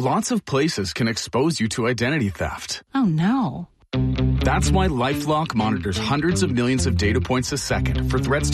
Lots of places can expose you to identity theft. Oh, no. That's why LifeLock monitors hundreds of millions of data points a second for threats